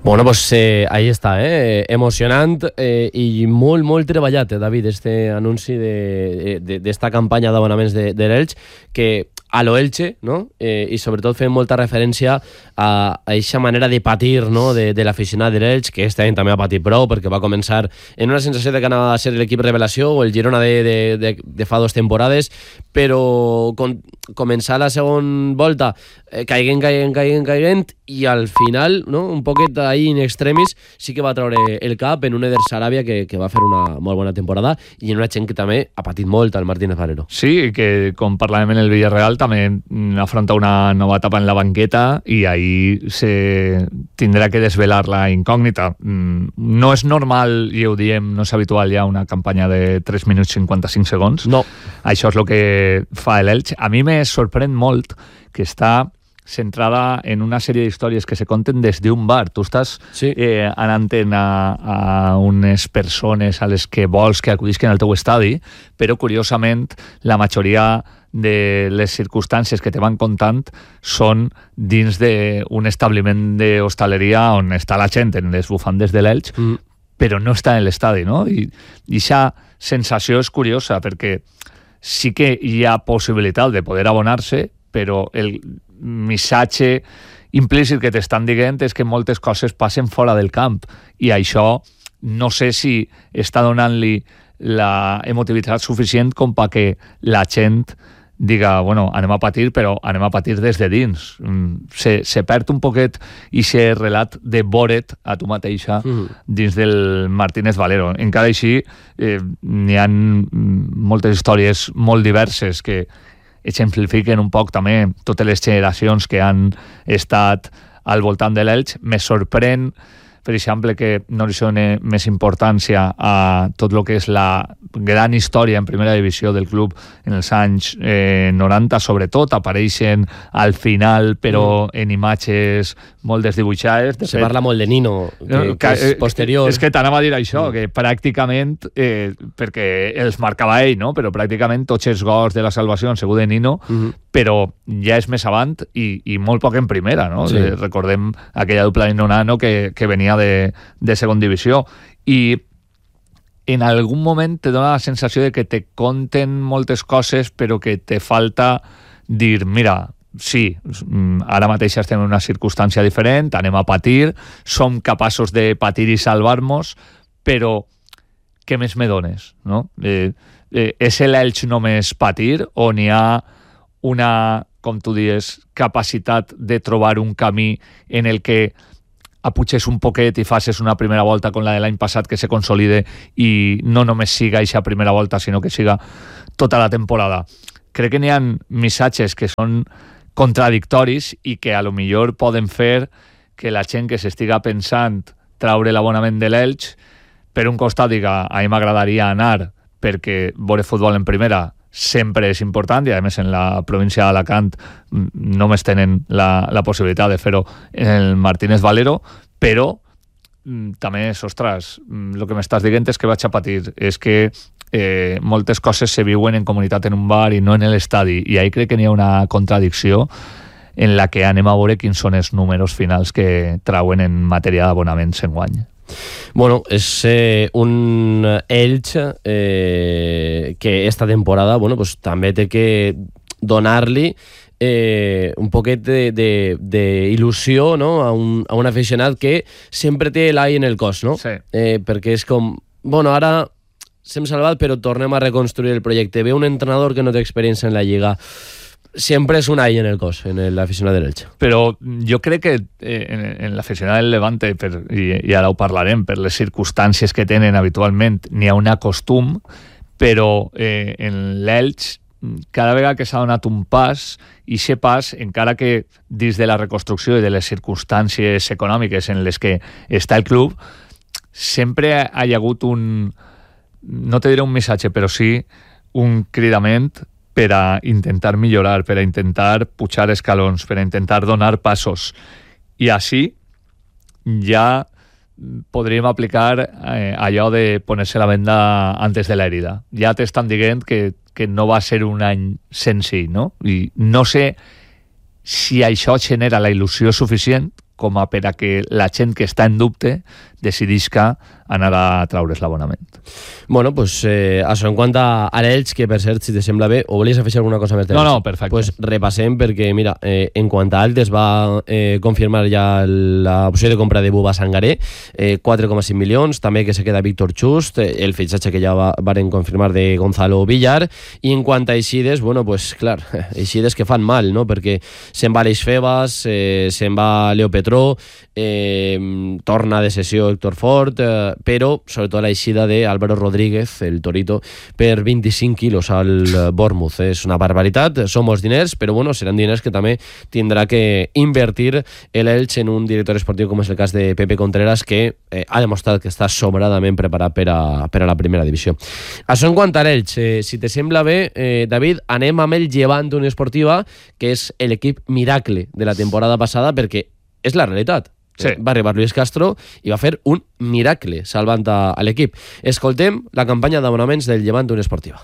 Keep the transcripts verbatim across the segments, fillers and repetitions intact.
Bueno, pues eh, ahí està, eh? emocionant eh, i molt, molt treballat, eh, David, este anunci de, de, d'esta campanya d'abonaments de, de l'Elx, que a lo Elche, no? Eh, i sobretot fent molta referència a aquesta manera de patir, no? de, de l'aficionat de l'Elx, que este any també ha patit prou, perquè va començar en una sensació de que anava a ser l'equip revelació o el Girona de, de, de, de fa dues temporades, però con, començar la segona volta eh, caiguent, caiguent, caiguent, caiguent, i al final, no? un poquet ahí in extremis, sí que va treure el cap en un Eder Sarabia que, que va fer una molt bona temporada i en una gent que també ha patit molt, el Martínez Valero. Sí, que com parlàvem en el Villarreal també afronta una nova etapa en la banqueta i ahí se tindrà que desvelar la incògnita. No és normal, i ho diem, no és habitual ja una campanya de tres minuts cinquanta-cinc segons. No. Això és el que fa l'Elx. A mi me sorprèn molt que està centrada en una sèrie d'històries que se conten des d'un bar. Tu estàs sí. eh, anant a, a unes persones a les que vols que acudisquen al teu estadi, però curiosament la majoria de les circumstàncies que te van contant són dins d'un establiment d'hostaleria on està la gent en les bufandes de l'Elx, mm. però no està en l'estadi, no? I aquesta sensació és curiosa perquè sí que hi ha possibilitat de poder abonar-se, però el missatge implícit que t'estan dient és que moltes coses passen fora del camp i això no sé si està donant-li la emotivitat suficient com perquè la gent diga, bueno, anem a patir, però anem a patir des de dins. Se, se perd un poquet i se relat de veure't a tu mateixa mm. dins del Martínez Valero. Encara així, eh, n'hi ha moltes històries molt diverses que exemplifiquen un poc també totes les generacions que han estat al voltant de l'Elx. Me sorprèn, per exemple, que no li doni més importància a tot el que és la gran història en primera divisió del club en els anys eh, noranta, sobretot apareixen al final però mm. en imatges molt desdibuixades. De Se fet, parla molt de Nino, que, que, que és posterior. És que t'anava a dir això, mm. que pràcticament, eh, perquè els marcava ell, no? Però pràcticament tots els gols de la salvació han sigut de Nino, mm-hmm. però ja és més avant i, i molt poc en primera, no? Sí. Recordem aquella dupla de Nonano que, que venia de, de segona divisió. I en algun moment te dona la sensació de que te conten moltes coses però que te falta dir, mira, sí, ara mateix estem en una circumstància diferent, anem a patir, som capaços de patir i salvar-nos, però què més me dones? No? Eh, eh, és l'Elx només patir o n'hi ha una, com tu dius, capacitat de trobar un camí en el que apuches un poquet i faces una primera volta com la de l'any passat que se consolide i no només siga aquesta primera volta, sinó que siga tota la temporada. Crec que n'hi ha missatges que són contradictoris i que a lo millor poden fer que la gent que s'estiga pensant traure l'abonament de l'Elx per un costat diga, a mi m'agradaria anar perquè veure futbol en primera sempre és important i a més en la província d'Alacant només tenen la, la possibilitat de fer-ho en el Martínez Valero, però també, ostres, el que m'estàs dient és que vaig a patir, és que eh, moltes coses se viuen en comunitat en un bar i no en l'estadi, i ahí crec que n'hi ha una contradicció en la que anem a veure quins són els números finals que trauen en matèria d'abonaments enguany. Bueno, és eh, un Elx eh, que esta temporada bueno, pues, també té que donar-li eh, un poquet d'il·lusió, no? a, un, a un aficionat que sempre té l'ai en el cos, no? Sí. Eh, perquè és com, bueno, ara s'hem salvat però tornem a reconstruir el projecte. Ve un entrenador que no té experiència en la Lliga, sempre és un ai en el cos, en l'aficionat de l'Elx. Però jo crec que eh, en, en l'aficionat del Levante, per, i, i ara ho parlarem, per les circumstàncies que tenen habitualment, n'hi ha un costum, però eh, en l'Elx, cada vegada que s'ha donat un pas, i aquest pas, encara que dins de la reconstrucció i de les circumstàncies econòmiques en les que està el club, sempre hi ha hagut un, no te diré un missatge, però sí un cridament per a intentar millorar, per a intentar pujar escalons, per a intentar donar passos. I així ja podríem aplicar eh, allò de poner-se la venda antes de l'herida. Ja t'estan dient que, que no va ser un any senzill, no? I no sé si això genera la il·lusió suficient com a per a que la gent que està en dubte decidisca anar a traure's l'abonament. Bueno, pues eh, això en quant a l'Elx, que per cert, si te sembla bé, o volies afegir alguna cosa més? No, no, perfecte. Pues repassem, perquè mira, eh, en quant a alt es va eh, confirmar ja l'opció de compra de Buba Sangaré, eh, quatre coma cinc milions, també que se queda Víctor Chust, eh, el fitxatge que ja va, varen confirmar de Gonzalo Villar, i en quant a eixides, bueno, pues clar, eixides que fan mal, no?, perquè se'n va Aleix Febas, eh, se'n va Leo Petró, eh, torna de sessió Héctor Ford, eh, però sobretot l'eixida d'Álvaro Rodríguez, el Torito, per vint-i-cinc quilos al Bournemouth. És una barbaritat, són molts diners, però bueno, seran diners que també tindrà que invertir l'Elx en un director esportiu com és el cas de Pepe Contreras, que eh, ha demostrat que està sobradament preparat per a, per a la primera divisió. Això en quant a l'Elx, eh, si te sembla bé, eh, David, anem amb el Llevant Unió Esportiva, que és l'equip miracle de la temporada passada, perquè és la realitat. Sí. Va arribar Luis Castro i va fer un miracle salvant a, a l'equip. Escoltem la campanya d'abonaments del Llevant Unió Esportiva.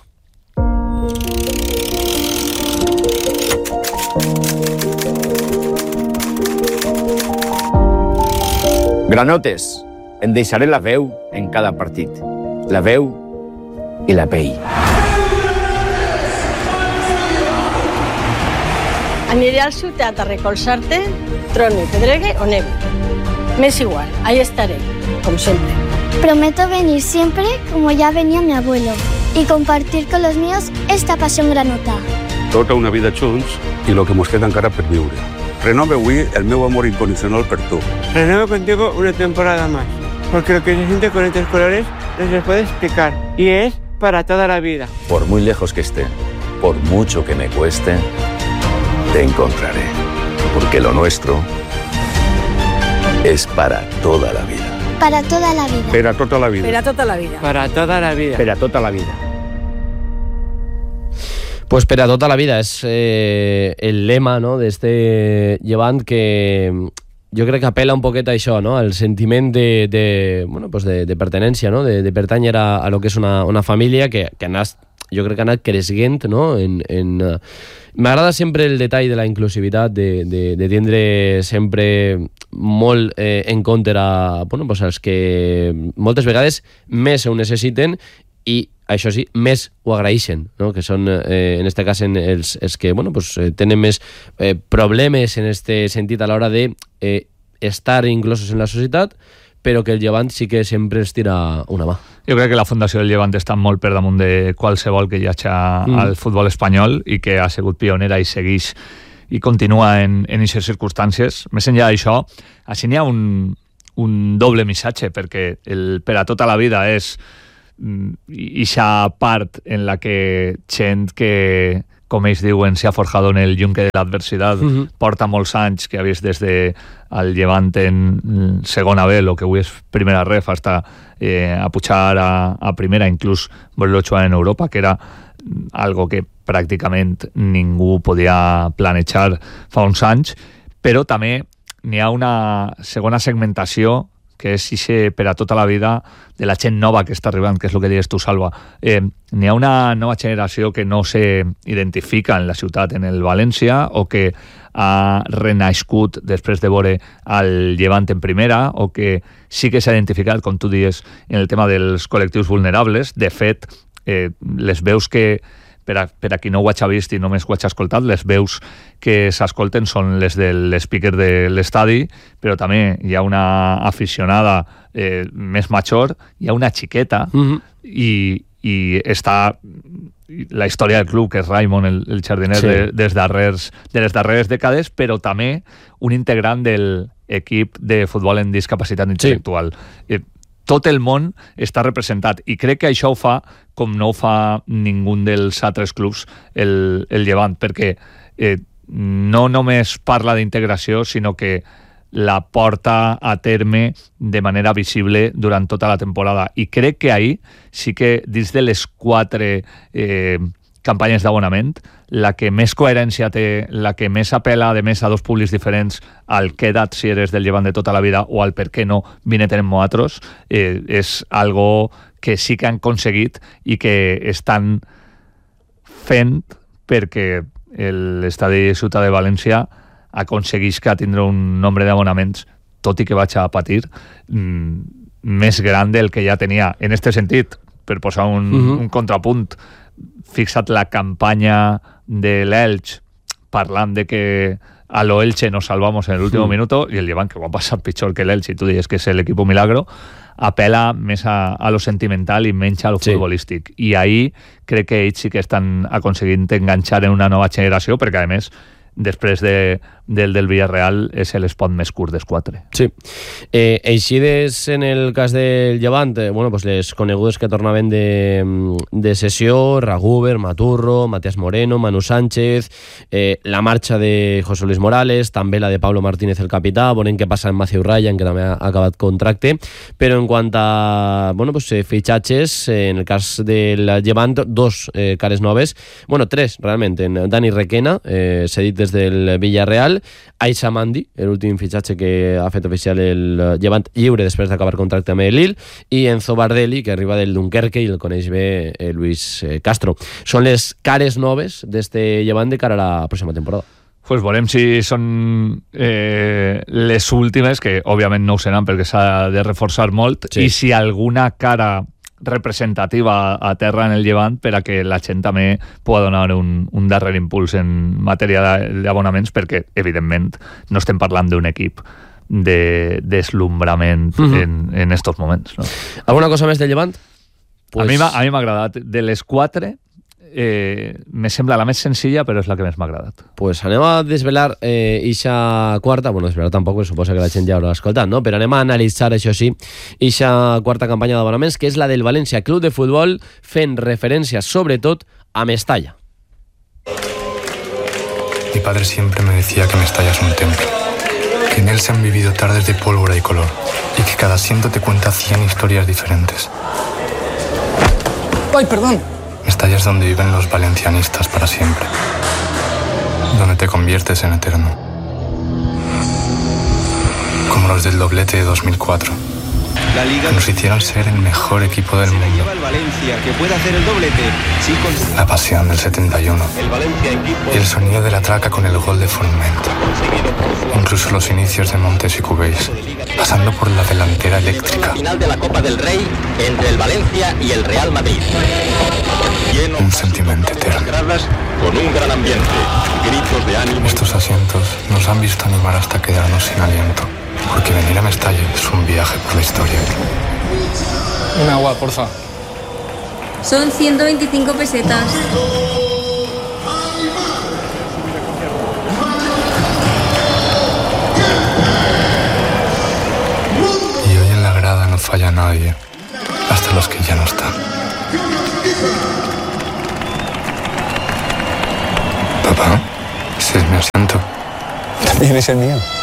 Granotes, em deixaré la veu en cada partit. La veu i la pell. Aniré al ciutat a recolzar-te, trone, pedregue o neve. M'és igual, ahí estaré, como siempre. Prometo venir siempre como ya venía mi abuelo y compartir con los míos esta pasión granota. Tota una vida junts i lo que mos queda encara per viure. Renove avui el meu amor incondicional per tu. Renuevo contigo una temporada más, porque lo que se siente con estos colores no se puede explicar y es para toda la vida. Por muy lejos que esté, por mucho que me cueste, te encontraré, porque lo nuestro es para toda la vida. Para toda la vida. Per a tota la vida. Per a tota la vida. Para toda la vida. Per a tota la vida. Pues per a tota la vida és eh, el lema, no?, d'este Llevant, que jo crec que apela un poquet a això, no?, al sentiment de, de, bueno, pues de, de pertenència, no?, de, de pertànyer a, a lo que és una, una família que, que ha anat, jo crec que ha anat creixent, no?, en... en uh, m'agrada sempre el detall de la inclusivitat, de, de, de tindre sempre molt eh, en compte a, bueno, pues als que moltes vegades més ho necessiten i, això sí, més ho agraeixen, no?, que són, eh, en este cas, en els, els que bueno, pues, eh, tenen més eh, problemes en este sentit a l'hora de eh, estar inclosos en la societat, però que el Llevant sí que sempre es tira una mà. Jo crec que la Fundació del Llevant està molt per damunt de qualsevol que hi hagi mm. al futbol espanyol i que ha sigut pionera i segueix i continua en aquestes circumstàncies. Més enllà d'això, així n'hi ha un, un doble missatge, perquè el per a tota la vida és ixa part en la que gent que, com ells diuen, s'ha forjat en el yunque de l'adversitat, uh-huh. porta molts anys, que ha vist des de el Llevant en segona B, el que avui és primera ref, hasta eh, a pujar a, a primera, inclús vol-lo jugar en Europa, que era algo que pràcticament ningú podia planejar fa uns anys, però també n'hi ha una segona segmentació que és ixe per a tota la vida de la gent nova que està arribant, que és el que deies tu, Salva. Eh, n'hi ha una nova generació que no s'identifica en la ciutat, en el València, o que ha renascut després de veure el Llevant en primera, o que sí que s'ha identificat, com tu dies, en el tema dels col·lectius vulnerables. De fet, eh, les veus que Per a, per a qui no ho hagi vist i només ho hagi escoltat, les veus que s'escolten són les de l'speaker de l'estadi, però també hi ha una aficionada eh, més major, hi ha una xiqueta, mm-hmm. i, i està la història del club, que és Raimon, el, el jardiner, sí. de, des darrers, de les darreres dècades, però també un integrant del equip de futbol en discapacitat intel·lectual. Sí. Eh, tot el món està representat i crec que això ho fa com no ho fa ningú dels altres clubs el, el Llevant, perquè eh, no només parla d'integració, sinó que la porta a terme de manera visible durant tota la temporada, i crec que ahir sí que dins de les quatre eh, campanyes d'abonament, la que més coherència té, la que més apela de més a dos públics diferents, al queda't si eres del Llevant de tota la vida o al per què no vine tenem nosaltres, eh, és algo que sí que han aconseguit i que estan fent perquè l'estadi Ciutat de València aconseguisca tindre un nombre d'abonaments, tot i que vaig a patir, mm, més gran del que ja tenia. En este sentit, per posar un, uh-huh. un contrapunt, fixa't la campanya de l'Elx parlant de que a lo Elche nos salvamos en el último uh-huh. minuto, i el Llevant, que ho ha passat pitjor que l'Elx, i tu dius que és l'equip milagro, apela més a, a lo sentimental i menys a lo sí. futbolístic. I ahí crec que ells sí que estan aconseguint enganxar en una nova generació, perquè a més després de, del del Villarreal és l'espot més curt dels quatre. Sí. Eh, eixides en el cas del Llevant, eh, bueno, pues les conegudes que tornaven de, de sessió, Raguber, Maturro, Matías Moreno, Manu Sánchez, eh, la marxa de José Luis Morales, també la de Pablo Martínez, el capità, veurem què passa amb Matthew Ryan, que també ha acabat contracte, però en quant a bueno, pues, eh, fitxatges, eh, en el cas del Llevant, dos eh, cares noves, bueno, tres, realment, en Dani Requena, eh, cedit des del Villarreal, Aisha Mandi, l'últim fitxatge que ha fet oficial el Llevant lliure després d'acabar contracte amb el Lille, i Enzo Bardelli, que arriba del Dunkerque i el coneix bé eh, Luis eh, Castro. Són les cares noves d'este Llevant de cara a la pròxima temporada. Pues veurem si són eh, les últimes, que òbviament no ho seran perquè s'ha de reforçar molt, sí. i si alguna cara representativa a terra en el Llevant per a que la gent també pugui donar un, un darrer impuls en matèria d'abonaments, perquè evidentment no estem parlant d'un equip de deslumbrament uh-huh. en, en estos moments, no? Alguna cosa més del Llevant? Pues... A mi m'ha agradat. De les quatre eh, me sembla la més senzilla, però és la que més m'ha agradat. Pues anem a desvelar eh, ixa quarta, bueno, desvelar tampoc, perquè suposa que la gent ja haurà escoltat, no? Però anem a analitzar, això sí, ixa quarta campanya d'abonaments, que és la del València Club de Futbol, fent referència sobretot a Mestalla. Mi padre siempre me decía que Mestalla es un templo, que en él se han vivido tardes de pólvora y color, y que cada asiento te cuenta cien historias diferentes. ¡Ay, perdón! Mestalla es donde viven los valencianistas para siempre, donde te conviertes en eterno, como los del doblete de dos mil cuatro, La Liga que nos hicieron ser el mejor equipo del mundo. Lleva el Valencia, que puede hacer el doblete. Sí, con... La pasión del setenta y uno El Valencia equipo... y el sonido de la traca con el gol de Forment, incluso los inicios de Montes y Cubéis, pasando por la delantera eléctrica. Final de la Copa del Rey entre el Valencia y el Real Madrid. Un sentimiento eterno. Con un gran ambiente, gritos de ánimo. Estos asientos nos han visto animar hasta quedarnos sin aliento, porque venir a Mestalla es un viaje por la historia. Un agua, porfa. Son ciento veinticinco pesetas. Y hoy en la grada no falla nadie, hasta los que ya no están. Papá, ese es mi asiento. También es el mío.